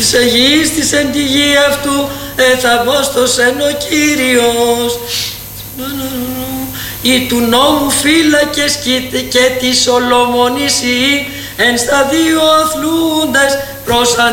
της γης της εν τη γη αυτού εθαυμόστος εν ο Κύριος. Ή του νόμου φύλακες και της ολομονής εν στα δύο αθλούντας προς